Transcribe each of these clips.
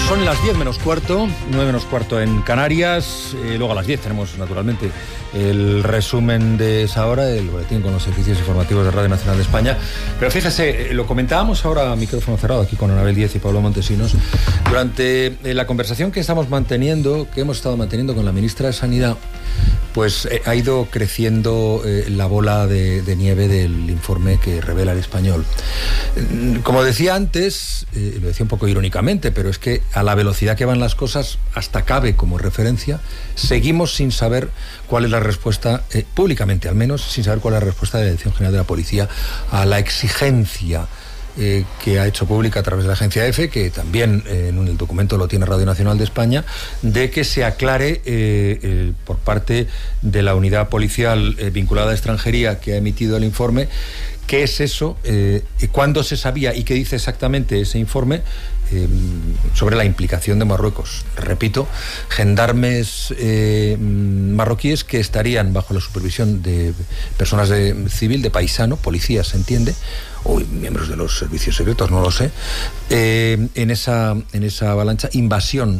Son las 10 menos cuarto, 9 menos cuarto en Canarias. Luego a las 10 tenemos, naturalmente, el resumen de esa hora, el boletín con los servicios informativos de Radio Nacional de España. Pero fíjese, lo comentábamos ahora a micrófono cerrado aquí con Anabel Díez y Pablo Montesinos. Durante la conversación que hemos estado manteniendo con la ministra de Sanidad, pues ha ido creciendo la bola de nieve del informe que revela El Español. Como decía antes, lo decía un poco irónicamente, pero es que a la velocidad que van las cosas, hasta cabe como referencia, seguimos sin saber cuál es la respuesta, públicamente al menos, sin saber cuál es la respuesta de la Dirección General de la Policía a la exigencia que ha hecho pública a través de la agencia EFE, que también en el documento lo tiene Radio Nacional de España, de que se aclare por parte de la unidad policial vinculada a extranjería que ha emitido el informe, qué es eso, cuándo se sabía y qué dice exactamente ese informe sobre la implicación de Marruecos. Repito, gendarmes marroquíes que estarían bajo la supervisión de personas de civil, de paisano, policías, se entiende, o miembros de los servicios secretos, no lo sé, en esa avalancha, invasión,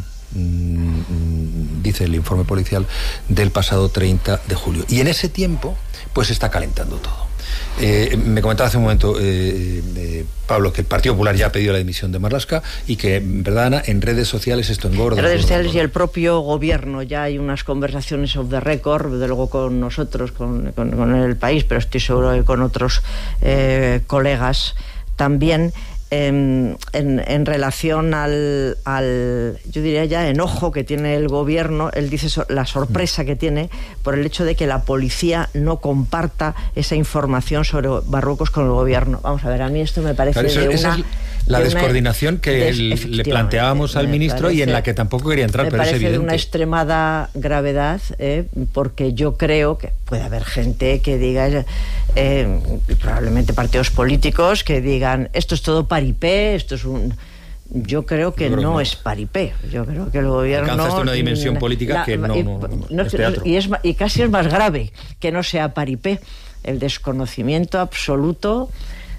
dice el informe policial, del pasado 30 de julio. Y en ese tiempo, pues está calentando todo. Me comentaba hace un momento Pablo que el Partido Popular ya ha pedido la dimisión de Marlaska y que, ¿verdad, Ana? En redes sociales esto engorda. En redes sociales y el propio gobierno ya hay unas conversaciones off the record, de luego con nosotros, con El País, pero estoy seguro que con otros colegas también. En relación al yo diría ya enojo que tiene el gobierno. Él dice la sorpresa que tiene por el hecho de que la policía no comparta esa información sobre Marruecos con el gobierno. Vamos a ver, a mí esto me parece la descoordinación que le planteábamos al ministro y en la que tampoco quería entrar, pero es evidente. Me parece de una extremada gravedad, porque yo creo que puede haber gente que diga, probablemente partidos políticos, que digan, esto es todo paripé, esto es un... Yo creo que no es paripé. Yo creo que el gobierno... Alcanzaste una dimensión política que no es teatro. Y casi es más grave que no sea paripé. El desconocimiento absoluto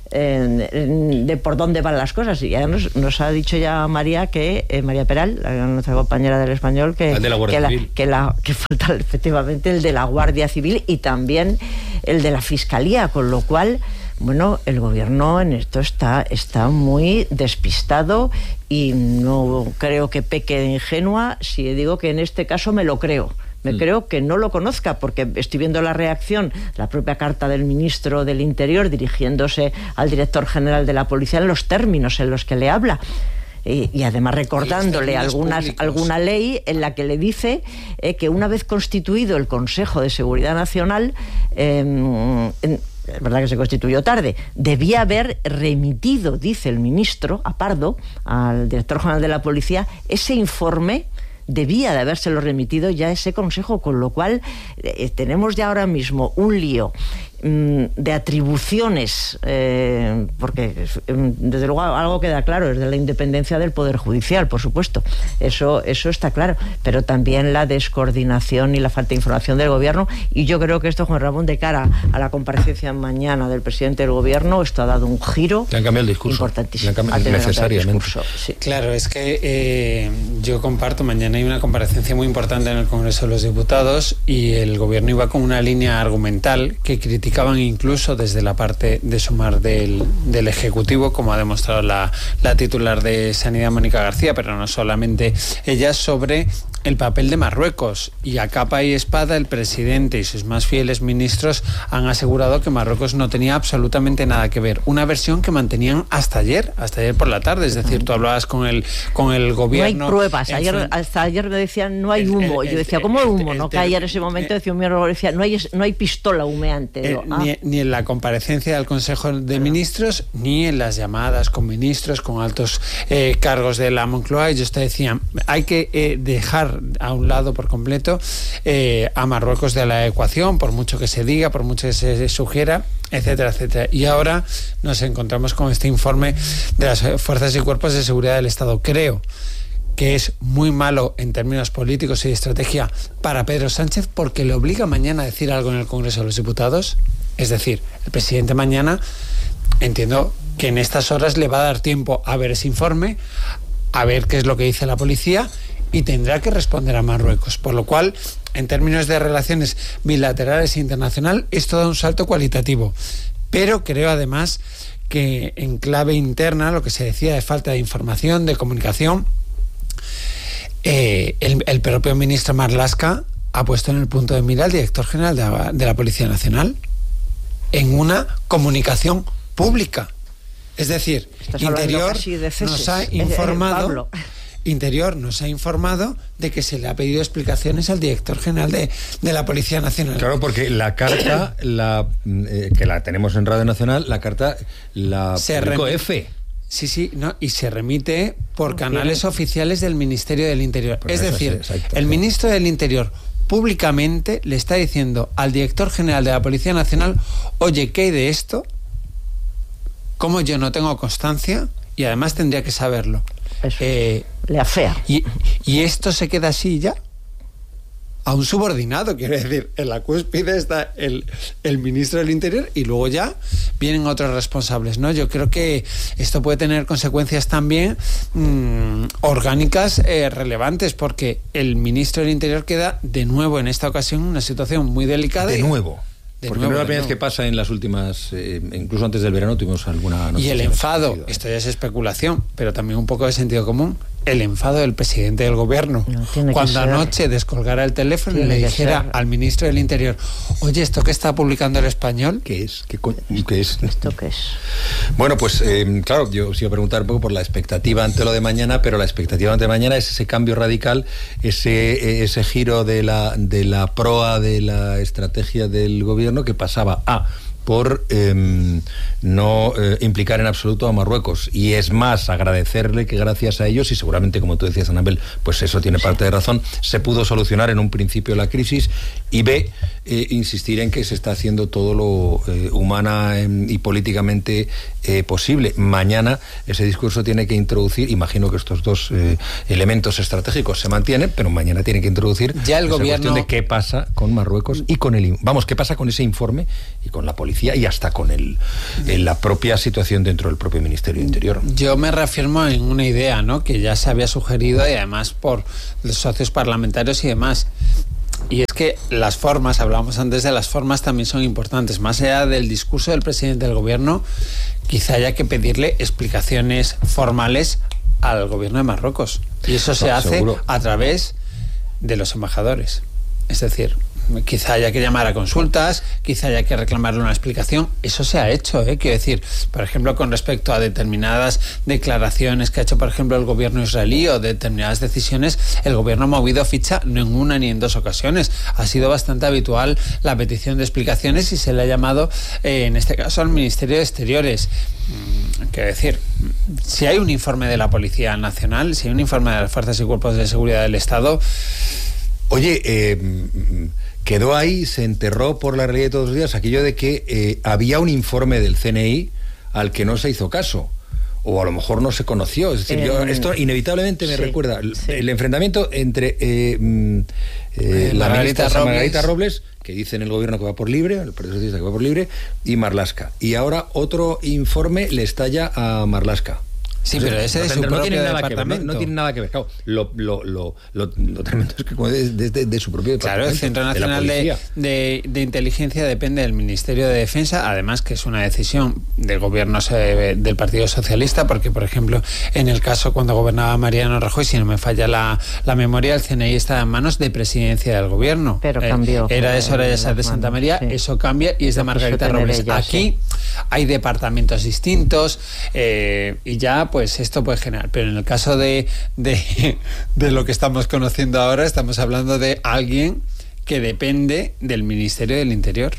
de por dónde van las cosas. Y ya nos ha dicho ya María Peral, nuestra compañera del Español, que falta efectivamente el de la Guardia Civil y también el de la Fiscalía, con lo cual, bueno, el gobierno en esto está muy despistado y no creo que peque de ingenua si digo que en este caso me lo creo. Me creo que no lo conozca, porque estoy viendo la reacción, la propia carta del ministro del Interior dirigiéndose al director general de la policía en los términos en los que le habla. Y además recordándole alguna ley en la que le dice que una vez constituido el Consejo de Seguridad Nacional, es verdad que se constituyó tarde, debía haber remitido, dice el ministro, a Pardo, al director general de la policía, ese informe. Debía de habérselo remitido ya ese consejo, con lo cual tenemos ya ahora mismo un lío de atribuciones, porque desde luego algo queda claro, es de la independencia del Poder Judicial, por supuesto, eso está claro, pero también la descoordinación y la falta de información del gobierno. Y yo creo que esto, Juan Ramón, de cara a la comparecencia mañana del presidente del gobierno, esto ha dado un giro importantísimo, necesariamente. Sí. Claro, es que yo comparto, mañana hay una comparecencia muy importante en el Congreso de los Diputados y el gobierno iba con una línea argumental que criticaban incluso desde la parte de Sumar del Ejecutivo, como ha demostrado la titular de Sanidad, Mónica García, pero no solamente ella, sobre el papel de Marruecos. Y a capa y espada el presidente y sus más fieles ministros han asegurado que Marruecos no tenía absolutamente nada que ver. Una versión que mantenían hasta ayer por la tarde. Es decir, tú hablabas con el gobierno. No hay pruebas. Hasta ayer me decían no hay humo. Yo decía, ¿cómo humo? No caía en ese momento, decía un miembro, decía, no hay pistola humeante. Ni en la comparecencia del Consejo de Ministros, ni en las llamadas con ministros, con altos cargos de la Moncloa. Ellos te decían, hay que dejar a un lado por completo a Marruecos de la ecuación, por mucho que se diga, por mucho que se sugiera, etcétera, etcétera. Y ahora nos encontramos con este informe de las Fuerzas y Cuerpos de Seguridad del Estado. Creo que es muy malo en términos políticos y de estrategia para Pedro Sánchez, porque le obliga mañana a decir algo en el Congreso de los Diputados. Es decir, el presidente mañana, entiendo que en estas horas le va a dar tiempo a ver ese informe, a ver qué es lo que dice la policía y tendrá que responder a Marruecos. Por lo cual, en términos de relaciones bilaterales e internacional, esto da un salto cualitativo. Pero creo además que en clave interna, lo que se decía de falta de información, de comunicación, el propio ministro Marlaska ha puesto en el punto de mira al director general de la Policía Nacional en una comunicación pública. Es decir, Interior nos ha informado de que se le ha pedido explicaciones al director general de la Policía Nacional. Claro, porque la carta, que la tenemos en Radio Nacional, la carta la publicó EFE. Sí, no, y se remite por canales oficiales del Ministerio del Interior. Es decir, el ministro del Interior públicamente le está diciendo al director general de la Policía Nacional: oye, ¿qué hay de esto? Como yo no tengo constancia y además tendría que saberlo. Le afea. Y esto se queda así ya. A un subordinado, quiero decir, en la cúspide está el ministro del Interior y luego ya vienen otros responsables, ¿no? Yo creo que esto puede tener consecuencias también orgánicas relevantes, porque el ministro del Interior queda de nuevo en esta ocasión en una situación muy delicada. De nuevo. Porque no es la primera vez que pasa en las últimas, incluso antes del verano tuvimos alguna noticia. Y el enfado, esto ya es especulación, pero también un poco de sentido común, el enfado del presidente del gobierno, cuando anoche descolgara el teléfono y le dijera al ministro del Interior: oye, ¿esto que está publicando El Español? ¿Qué es? ¿Qué es? ¿Esto qué es? Bueno, pues claro, yo os iba a preguntar un poco por la expectativa ante lo de mañana, pero la expectativa ante mañana es ese cambio radical, ese giro de la proa de la estrategia del gobierno, que pasaba por no implicar en absoluto a Marruecos, y es más, agradecerle que gracias a ellos, y seguramente, como tú decías, Anabel, pues eso tiene parte de razón, se pudo solucionar en un principio la crisis, y insistir en que se está haciendo todo lo humana y políticamente posible. Mañana ese discurso tiene que introducir, imagino que estos dos elementos estratégicos se mantienen, pero mañana tiene que introducir ya el gobierno, cuestión de qué pasa con Marruecos y con qué pasa con ese informe y con la policía y hasta con la propia situación dentro del propio Ministerio de Interior. Yo me reafirmo en una idea, ¿no?, que ya se había sugerido, y además por los socios parlamentarios y demás. Y es que las formas, hablábamos antes de las formas, también son importantes. Más allá del discurso del presidente del gobierno, quizá haya que pedirle explicaciones formales al gobierno de Marruecos. Y eso se hace seguro a través de los embajadores. Es decir, quizá haya que llamar a consultas, quizá haya que reclamarle una explicación. Eso se ha hecho, quiero decir, por ejemplo, con respecto a determinadas declaraciones que ha hecho, por ejemplo, el gobierno israelí, o determinadas decisiones, el gobierno ha movido ficha no en una ni en dos ocasiones. Ha sido bastante habitual la petición de explicaciones y se le ha llamado, en este caso, al Ministerio de Exteriores. Quiero decir, si hay un informe de la Policía Nacional, si hay un informe de las Fuerzas y Cuerpos de Seguridad del Estado... Oye, quedó ahí, se enterró por la realidad de todos los días aquello de que había un informe del CNI al que no se hizo caso, o a lo mejor no se conoció. Es decir, esto inevitablemente me recuerda el enfrentamiento entre la ministra Margarita Robles, que dice en el gobierno que va por libre, el Partido Socialista que va por libre, y Marlaska. Y ahora otro informe le estalla a Marlaska. Sí, pero ese de su propio departamento. No tiene nada que ver. Claro, lo tremendo es que de su propio departamento. Claro, el Centro Nacional de Inteligencia depende del Ministerio de Defensa, además que es una decisión del gobierno del Partido Socialista, porque, por ejemplo, en el caso cuando gobernaba Mariano Rajoy, si no me falla la memoria, el CNI estaba en manos de Presidencia del Gobierno. Pero cambió. Era de Soraya de Santa María, eso cambia y es de Margarita Robles. Aquí hay departamentos distintos y ya pues esto puede generar, pero en el caso de lo que estamos conociendo ahora, estamos hablando de alguien que depende del Ministerio del Interior.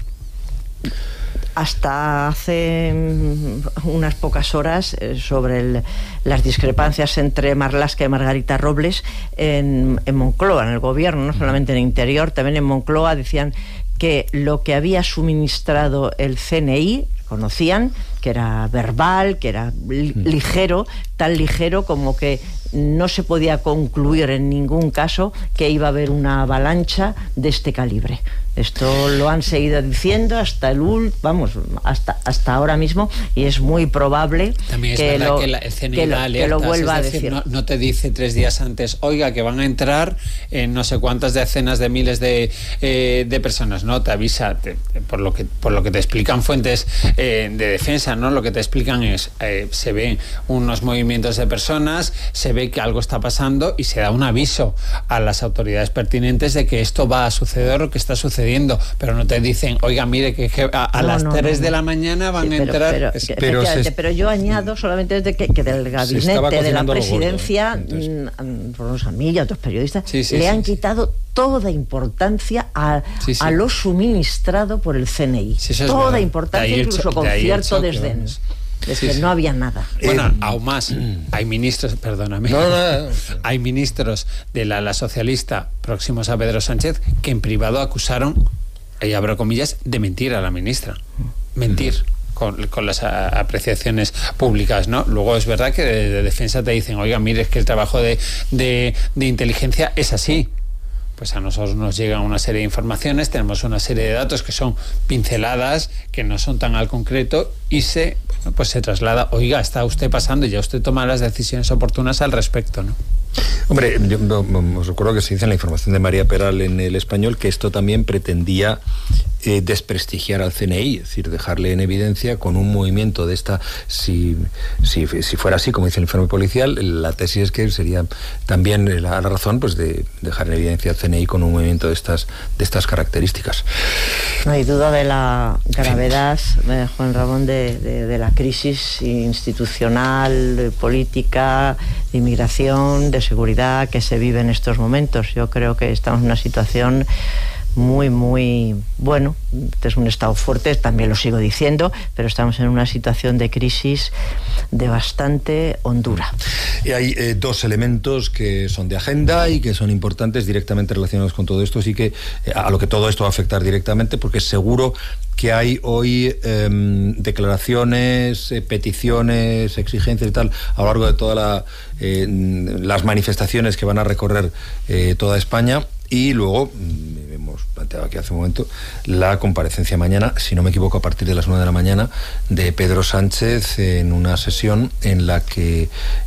Hasta hace unas pocas horas, sobre las discrepancias entre Marlaska y Margarita Robles en Moncloa, en el gobierno, no solamente en el Interior, también en Moncloa, decían que lo que había suministrado el CNI, conocían verbal, que era ligero, tan ligero como que no se podía concluir en ningún caso que iba a haber una avalancha de este calibre. Esto lo han seguido diciendo hasta hasta ahora mismo, y es muy probable también es que el CNI da alertas, lo vuelva es decir, a decir. No te dice 3 días antes, oiga, que van a entrar en no sé cuántas decenas de miles de personas, ¿no? Te avisa, por lo que te explican fuentes de defensa, ¿no? Lo que te explican es, se ven unos movimientos de personas, se ve que algo está pasando y se da un aviso a las autoridades pertinentes de que esto va a suceder o que está sucediendo, pero no te dicen, oiga, mire que a las 3 de la mañana van a entrar. Pero yo añado solamente desde que del gabinete de la presidencia, por unos a mí y a otros periodistas, le han quitado toda importancia a lo suministrado por el CNI. Toda importancia, incluso con cierto desdén. No había nada. Bueno, aún más, hay ministros, perdóname, hay ministros de la socialista próximos a Pedro Sánchez que en privado acusaron, y abro comillas, de mentir a la ministra. Mentir. Con las apreciaciones públicas, ¿no? Luego es verdad que de defensa te dicen, oiga, mire, es que el trabajo de inteligencia es así. Pues a nosotros nos llegan una serie de informaciones, tenemos una serie de datos que son pinceladas, que no son tan al concreto, y se traslada, oiga, está usted pasando y ya usted toma las decisiones oportunas al respecto, ¿no? Hombre, yo os recuerdo que se dice en la información de María Peral en El Español que esto también pretendía desprestigiar al CNI, es decir, dejarle en evidencia con un movimiento de esta, si fuera así, como dice el informe policial, la tesis es que sería también la razón pues de dejar en evidencia al CNI con un movimiento de estas características. No hay duda de la gravedad, Juan Ramón, de la crisis institucional, de política, de inmigración, de seguridad que se vive en estos momentos. Yo creo que estamos en una situación muy, muy bueno. Es un estado fuerte, también lo sigo diciendo, pero estamos en una situación de crisis de bastante hondura. Y hay 2 elementos que son de agenda y que son importantes directamente relacionados con todo esto, así que a lo que todo esto va a afectar directamente, porque seguro que hay hoy declaraciones, peticiones, exigencias y tal a lo largo de todas las manifestaciones que van a recorrer toda España. Y luego, hemos planteado aquí hace un momento, la comparecencia mañana, si no me equivoco, a partir de las 9 de la mañana, de Pedro Sánchez en una sesión en la que,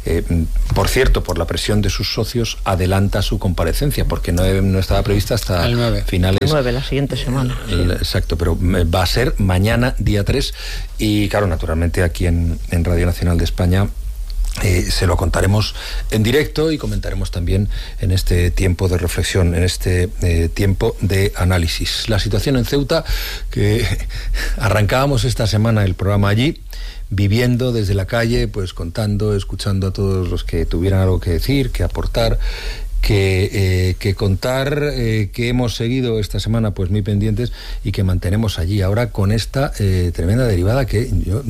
por cierto, por la presión de sus socios, adelanta su comparecencia, porque no estaba prevista hasta el 9. Finales. El 9, la siguiente semana. Exacto, pero va a ser mañana, día 3, y claro, naturalmente aquí en Radio Nacional de España se lo contaremos en directo y comentaremos también en este tiempo de reflexión, en este tiempo de análisis. La situación en Ceuta, que arrancábamos esta semana el programa allí, viviendo desde la calle, pues contando, escuchando a todos los que tuvieran algo que decir, que aportar, que contar, que hemos seguido esta semana pues muy pendientes y que mantenemos allí ahora con esta tremenda derivada que yo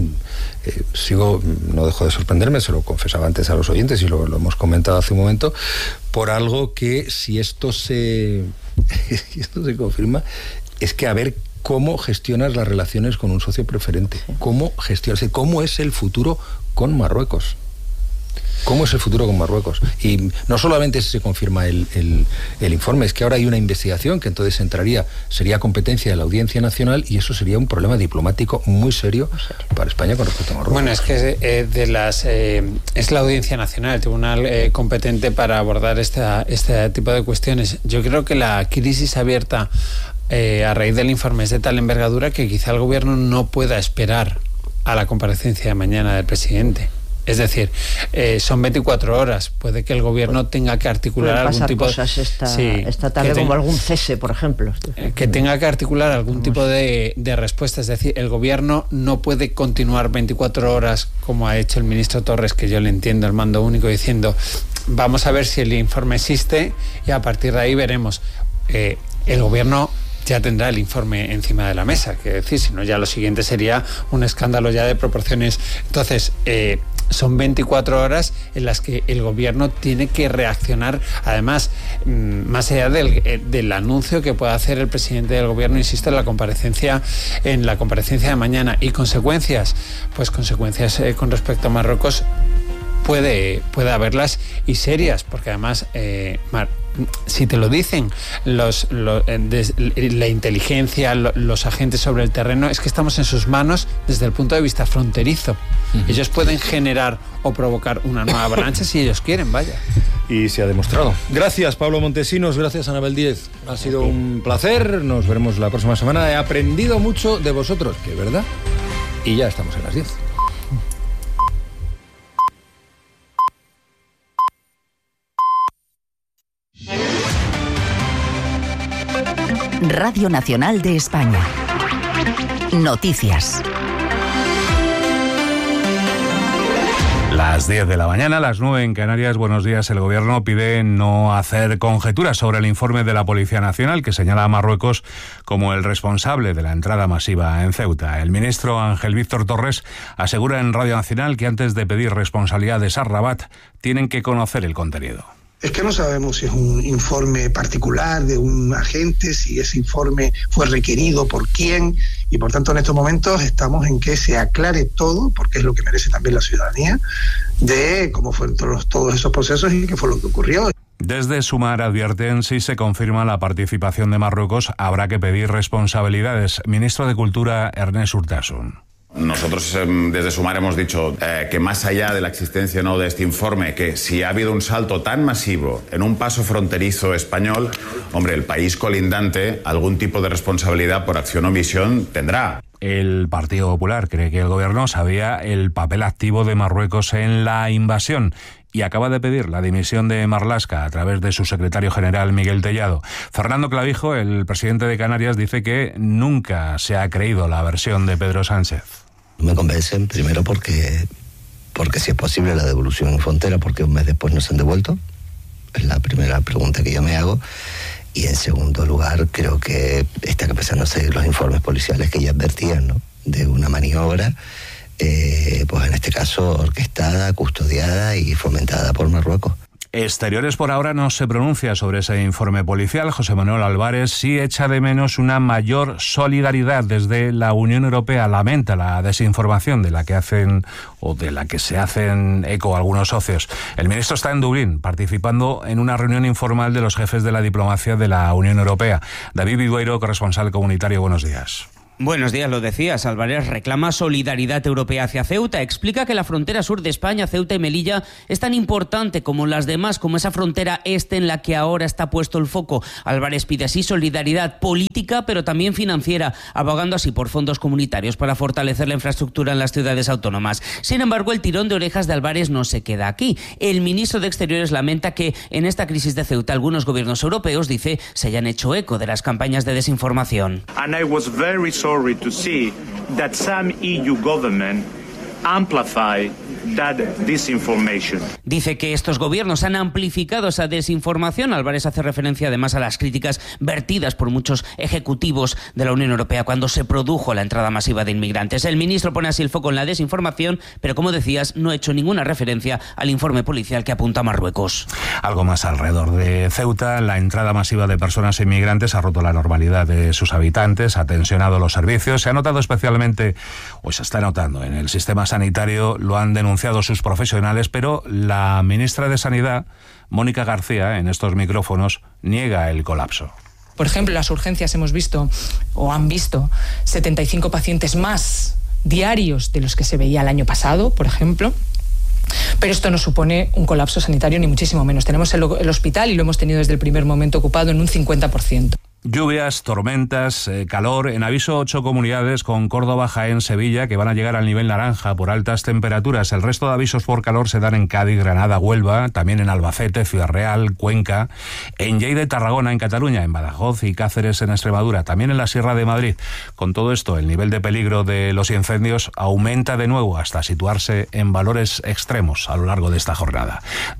no dejo de sorprenderme, se lo confesaba antes a los oyentes y lo hemos comentado hace un momento, por algo que si esto se confirma, es que a ver cómo gestionas las relaciones con un socio preferente, cómo es el futuro con Marruecos. ¿Cómo es el futuro con Marruecos? Y no solamente si se confirma el informe, es que ahora hay una investigación que entonces sería competencia de la Audiencia Nacional y eso sería un problema diplomático muy serio para España con respecto a Marruecos. Bueno, es que es la Audiencia Nacional, el tribunal competente para abordar este tipo de cuestiones. Yo creo que la crisis abierta a raíz del informe es de tal envergadura que quizá el gobierno no pueda esperar a la comparecencia de mañana del presidente. Es decir, son 24 horas. Puede que el gobierno tenga que articular algún tipo de cosas esta tarde, como algún cese, por ejemplo. Que tenga que articular algún tipo de respuesta. Es decir, el gobierno no puede continuar 24 horas como ha hecho el ministro Torres, que yo le entiendo, el mando único, diciendo vamos a ver si el informe existe y a partir de ahí veremos. El gobierno ya tendrá el informe encima de la mesa, que decir, si no ya lo siguiente sería un escándalo ya de proporciones. Entonces, son 24 horas en las que el gobierno tiene que reaccionar. Además, más allá del anuncio que pueda hacer el presidente del gobierno, insisto, en la comparecencia de mañana, y consecuencias con respecto a Marruecos puede haberlas, y serias, porque además si te lo dicen la inteligencia, los agentes sobre el terreno, es que estamos en sus manos desde el punto de vista fronterizo. Ellos pueden generar o provocar una nueva avalancha si ellos quieren, vaya. Y se ha demostrado. Gracias, Pablo Montesinos, gracias, Anabel Díez. Ha sido un placer, nos veremos la próxima semana. He aprendido mucho de vosotros, que es verdad. Y ya estamos en las 10. Radio Nacional de España. Noticias. Las 10 de la mañana, las 9 en Canarias. Buenos días. El gobierno pide no hacer conjeturas sobre el informe de la Policía Nacional que señala a Marruecos como el responsable de la entrada masiva en Ceuta. El ministro Ángel Víctor Torres asegura en Radio Nacional que antes de pedir responsabilidades a Rabat tienen que conocer el contenido. Es que no sabemos si es un informe particular de un agente, si ese informe fue requerido por quién, y por tanto en estos momentos estamos en que se aclare todo, porque es lo que merece también la ciudadanía, de cómo fueron todos esos procesos y qué fue lo que ocurrió. Desde Sumar advierten, si se confirma la participación de Marruecos, habrá que pedir responsabilidades. Ministro de Cultura, Ernest Urtasun. Nosotros desde Sumar hemos dicho que más allá de la existencia o no de este informe, que si ha habido un salto tan masivo en un paso fronterizo español, hombre, el país colindante algún tipo de responsabilidad por acción o omisión tendrá. El Partido Popular cree que el gobierno sabía el papel activo de Marruecos en la invasión y acaba de pedir la dimisión de Marlaska a través de su secretario general Miguel Tellado. Fernando Clavijo, el presidente de Canarias, dice que nunca se ha creído la versión de Pedro Sánchez. Me convencen, primero porque si es posible la devolución en frontera, porque un mes después no se han devuelto. Es la primera pregunta que yo me hago. Y en segundo lugar, creo que está empezando a seguir los informes policiales que ya advertían, ¿no?, de una maniobra, pues en este caso orquestada, custodiada y fomentada por Marruecos. Exteriores por ahora no se pronuncia sobre ese informe policial. José Manuel Álvarez sí echa de menos una mayor solidaridad desde la Unión Europea. Lamenta la desinformación de la que se hacen eco algunos socios. El ministro está en Dublín participando en una reunión informal de los jefes de la diplomacia de la Unión Europea. David Vidueiro, corresponsal comunitario, buenos días. Buenos días, lo decías. Álvarez reclama solidaridad europea hacia Ceuta. Explica que la frontera sur de España, Ceuta y Melilla, es tan importante como las demás, como esa frontera este en la que ahora está puesto el foco. Álvarez pide así solidaridad política, pero también financiera, abogando así por fondos comunitarios para fortalecer la infraestructura en las ciudades autónomas. Sin embargo, el tirón de orejas de Álvarez no se queda aquí. El ministro de Exteriores lamenta que en esta crisis de Ceuta algunos gobiernos europeos, dice, se hayan hecho eco de las campañas de desinformación. And I was very sorry to see that some EU government amplify that disinformation. Dice que estos gobiernos han amplificado esa desinformación. Álvarez hace referencia además a las críticas vertidas por muchos ejecutivos de la Unión Europea cuando se produjo la entrada masiva de inmigrantes. El ministro pone así el foco en la desinformación, pero como decías, no ha hecho ninguna referencia al informe policial que apunta a Marruecos. Algo más alrededor de Ceuta. La entrada masiva de personas inmigrantes ha roto la normalidad de sus habitantes, ha tensionado los servicios. Se ha notado especialmente, o se está notando en el sistema sanitario, lo han denunciado sus profesionales, pero la ministra de Sanidad, Mónica García, en estos micrófonos, niega el colapso. Por ejemplo, en las urgencias hemos visto, o han visto, 75 pacientes más diarios de los que se veía el año pasado, por ejemplo. Pero esto no supone un colapso sanitario, ni muchísimo menos. Tenemos el hospital, y lo hemos tenido desde el primer momento ocupado, en un 50%. Lluvias, tormentas, calor. En aviso 8 comunidades, con Córdoba, Jaén, Sevilla, que van a llegar al nivel naranja por altas temperaturas. El resto de avisos por calor se dan en Cádiz, Granada, Huelva, también en Albacete, Ciudad Real, Cuenca, en Lleida y Tarragona, en Cataluña, en Badajoz y Cáceres, en Extremadura, también en la Sierra de Madrid. Con todo esto, el nivel de peligro de los incendios aumenta de nuevo hasta situarse en valores extremos a lo largo de esta jornada.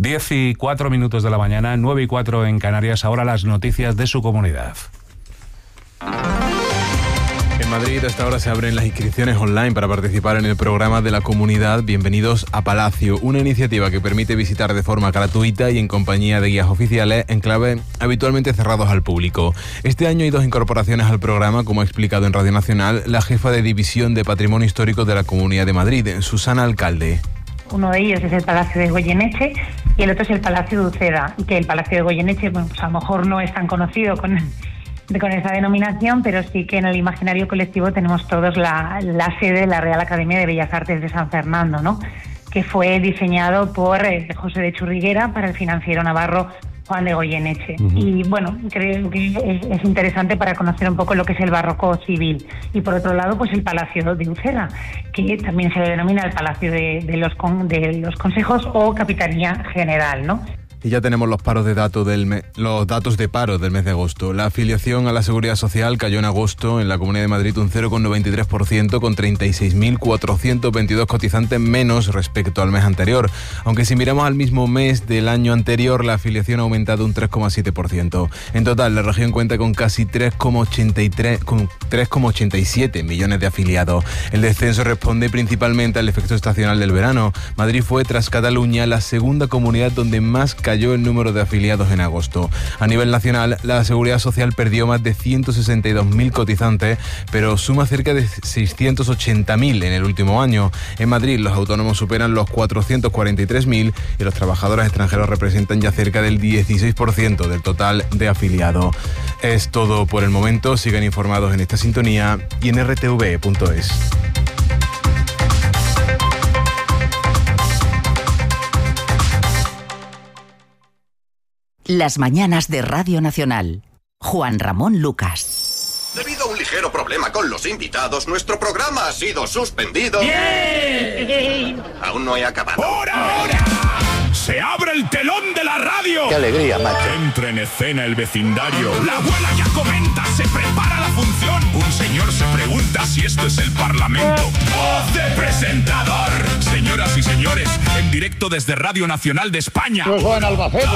10:04 de la mañana, 9:04 en Canarias. Ahora las noticias de su comunidad. En Madrid, a esta hora se abren las inscripciones online para participar en el programa de la comunidad Bienvenidos a Palacio, una iniciativa que permite visitar de forma gratuita y en compañía de guías oficiales enclaves habitualmente cerrados al público. Este año hay 2 incorporaciones al programa, como ha explicado en Radio Nacional la jefa de División de Patrimonio Histórico de la Comunidad de Madrid, Susana Alcalde. Uno de ellos es el Palacio de Goyeneche y el otro es el Palacio de Uceda, y que el Palacio de Goyeneche, bueno, pues a lo mejor no es tan conocido con esa denominación, pero sí que en el imaginario colectivo tenemos todos la sede de la Real Academia de Bellas Artes de San Fernando, ¿no?, que fue diseñado por José de Churriguera para el financiero navarro Juan de Goyeneche. Uh-huh. Y bueno, creo que es interesante para conocer un poco lo que es el barroco civil. Y por otro lado, pues el Palacio de Uceda, que también se le denomina el Palacio de los Consejos o Capitanía General, ¿no? Y ya tenemos los datos de paro del mes de agosto. La afiliación a la Seguridad Social cayó en agosto en la Comunidad de Madrid un 0,93%, con 36.422 cotizantes menos respecto al mes anterior. Aunque si miramos al mismo mes del año anterior, la afiliación ha aumentado un 3,7%. En total, la región cuenta con casi 3,87 millones de afiliados. El descenso responde principalmente al efecto estacional del verano. Madrid fue, tras Cataluña, la segunda comunidad donde más cayó el número de afiliados en agosto. A nivel nacional, la Seguridad Social perdió más de 162.000 cotizantes, pero suma cerca de 680.000 en el último año. En Madrid, los autónomos superan los 443.000 y los trabajadores extranjeros representan ya cerca del 16% del total de afiliados. Es todo por el momento. Sigan informados en esta sintonía y en rtv.es. Las mañanas de Radio Nacional. Juan Ramón Lucas. Debido a un ligero problema con los invitados, nuestro programa ha sido suspendido. ¡Bien! Aún no he acabado. ¡Por ahora! ¡Se abre el telón de la radio! ¡Qué alegría, macho! Entra en escena el vecindario. La abuela ya comenta, se prepara la función. Un señor se pregunta si esto es el Parlamento. ¡Voz de presentador! Señoras y señores, en directo desde Radio Nacional de España. Juan Albacete.